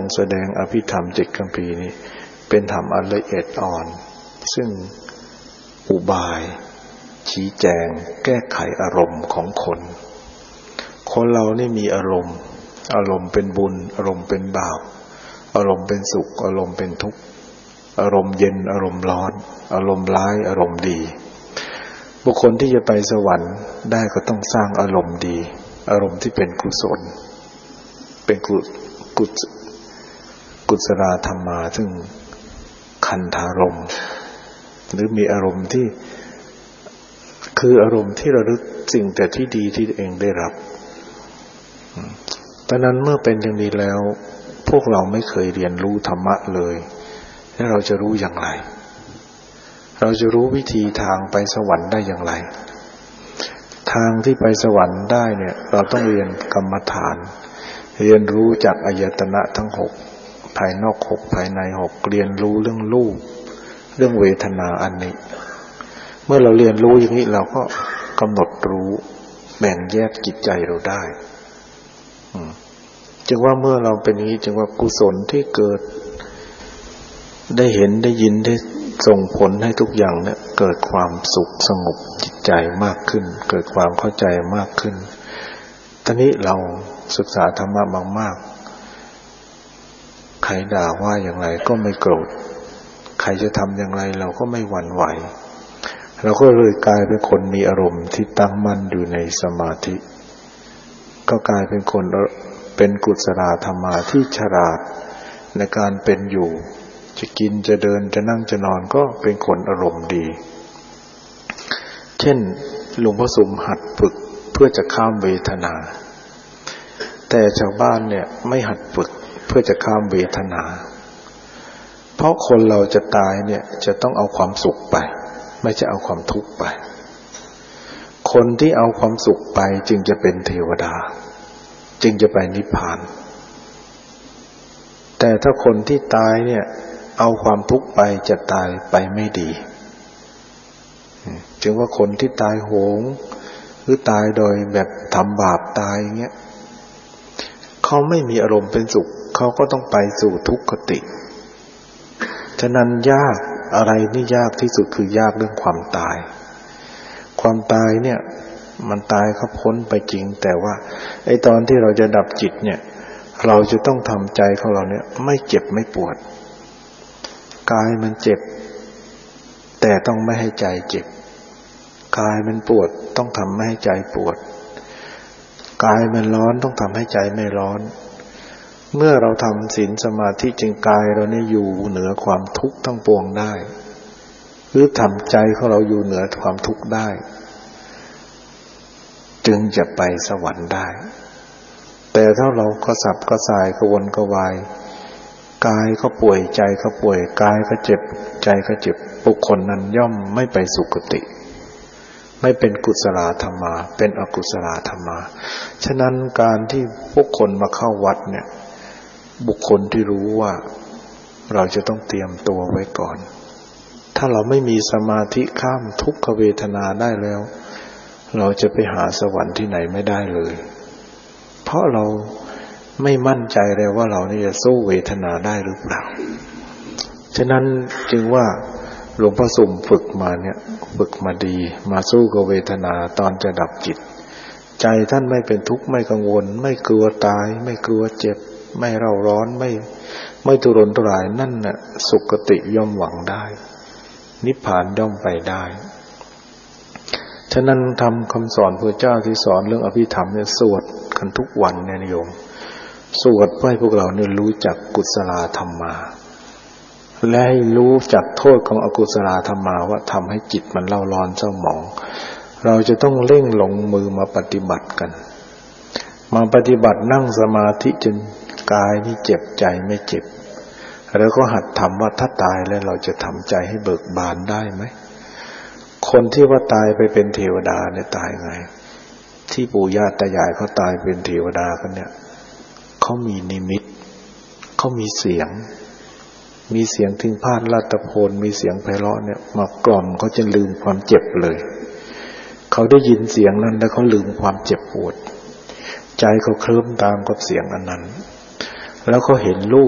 รงแสดงอภิธรรม7 คัมภีร์นี้เป็นธรรมอันละเอียดอ่อนซึ่งอุบายชี้แจงแก้ไขอารมณ์ของคนเรานี่มีอารมณ์เป็นบุญอารมณ์เป็นบาปอารมณ์เป็นสุขอารมณ์เป็นทุกข์อารมณ์เย็นอารมณ์ร้อนอารมณ์ร้ายอารมณ์ดีบุคคลที่จะไปสวรรค์ได้ก็ต้องสร้างอารมณ์ดีอารมณ์ที่เป็นกุศลเป็นกุศลธรรมาซึ่งคันธารมณ์หรือมีอารมณ์ที่คืออารมณ์ที่ระลึกสิ่งแต่ที่ดีที่ตัวเองได้รับตอนนั้นเมื่อเป็นอย่างนี้แล้วพวกเราไม่เคยเรียนรู้ธรรมะเลยแล้วเราจะรู้อย่างไรเราจะรู้วิธีทางไปสวรรค์ได้อย่างไรทางที่ไปสวรรค์ได้เนี่ยเราต้องเรียนกรรมฐานเรียนรู้จากอายตนะทั้ง6ภายนอก6ภายใน6เรียนรู้เรื่องรูปเรื่องเวทนาอันนี้เมื่อเราเรียนรู้อย่างนี้เราก็กำหนดรู้แบ่งแยกจิตใจเราได้จึงว่าเมื่อเราเป็นอย่างนี้จึงว่ากุศลที่เกิดได้เห็นได้ยินได้ส่งผลให้ทุกอย่างเนี่ยเกิดความสุขสงบจิตใจมากขึ้นเกิดความเข้าใจมากขึ้นตอนนี้เราศึกษาธรรมะมากๆใครด่าว่าอย่างไรก็ไม่โกรธใครจะทำอย่างไรเราก็ไม่หวั่นไหวเราก็เลยกลายเป็นคนมีอารมณ์ที่ตั้งมั่นอยู่ในสมาธิก็กลายเป็นคนเป็นกุศลธรรมะที่ฉลาดในการเป็นอยู่จะกินจะเดินจะนั่งจะนอนก็เป็นคนอารมณ์ดีเช่นหลวงพ่อสุมหัดฝึกเพื่อจะข้ามเวทนาแต่ชาวบ้านเนี่ยไม่หัดฝึกเพื่อจะข้ามเวทนาเพราะคนเราจะตายเนี่ยจะต้องเอาความสุขไปไม่ใช่เอาความทุกข์ไปคนที่เอาความสุขไปจึงจะเป็นเทวดาจึงจะไปนิพพานแต่ถ้าคนที่ตายเนี่ยเอาความทุกข์ไปจะตายไปไม่ดีจึงว่าคนที่ตายโหงหรือตายโดยแบบทำบาปตายอย่างเงี้ยเขาไม่มีอารมณ์เป็นสุขเขาก็ต้องไปสู่ทุกขติฉะนั้นยากอะไรนี่ยากที่สุดคือยากเรื่องความตายความตายเนี่ยมันตายเขาพ้นไปจริงแต่ว่าไอ้ตอนที่เราจะดับจิตเนี่ยเราจะต้องทำใจของเราเนี่ยไม่เจ็บไม่ปวดกายมันเจ็บแต่ต้องไม่ให้ใจเจ็บกายมันปวดต้องทำไม่ให้ใจปวดกายมันร้อนต้องทำให้ใจไม่ร้อนเมื่อเราทำศีลสมาธิจึงกายเราเนี่ยอยู่เหนือความทุกข์ทั้งปวงได้หรือทำใจของเราอยู่เหนือความทุกข์ได้จึงจะไปสวรรค์ได้แต่ถ้าเราก็สับก็สายกระวนกระวายกายก็ป่วยใจก็ป่วยกายก็เจ็บใจก็เจ็บบุคคลนั้นย่อมไม่ไปสุคติไม่เป็นกุศลธรรมาเป็นอกุศลธรรมาฉะนั้นการที่พวกคนมาเข้าวัดเนี่ยบุคคลที่รู้ว่าเราจะต้องเตรียมตัวไว้ก่อนถ้าเราไม่มีสมาธิข้ามทุกขเวทนาได้แล้วเราจะไปหาสวรรค์ที่ไหนไม่ได้เลยเพราะเราไม่มั่นใจเลยว่าเรานี่จะสู้เวทนาได้หรือเปล่าฉะนั้นจึงว่าหลวงพ่อสุ่มฝึกมาเนี่ยฝึกมาดีมาสู้กับเวทนาตอนจะดับจิตใจท่านไม่เป็นทุกข์ไม่กังวลไม่กลัวตายไม่กลัวเจ็บไม่เร่าร้อนไม่ทุรนทุรายนั่นน่ะสุคติย่อมหวังได้นิพพานย่อมไปได้ฉะนั้นทำคำสอนพระเจ้าที่สอนเรื่องอภิธรรมเนี่ยสวดกันทุกวันเนี่ยโยมสวดเพื่อให้พวกเราเนี่ยรู้จักกุศลธรรมาและให้รู้จักโทษของอกุศลธรรมาว่าทำให้จิตมันเล่าร้อนเศร้าหมองเราจะต้องเร่งลงมือมาปฏิบัติกันมาปฏิบัตินั่งสมาธิจนกายนี่เจ็บใจไม่เจ็บแล้วก็หัดทำว่าถ้าตายแล้วเราจะทำใจให้เบิกบานได้ไหมคนที่ว่าตายไปเป็นเทวดาเนี่ยตายไงที่ปู่ย่าตายายเขาตายเป็นเทวดากันเนี่ยเขามีนิมิตเขามีเสียงถึงพาดลาตโพนมีเสียงไพเราะเนี่ยมากล่อมเขาจะลืมความเจ็บเลยเขาได้ยินเสียงนั้นแล้วเขาลืมความเจ็บปวดใจเขาเคลิ้มตามกับเสียงอันนั้นแล้วเขาเห็นรู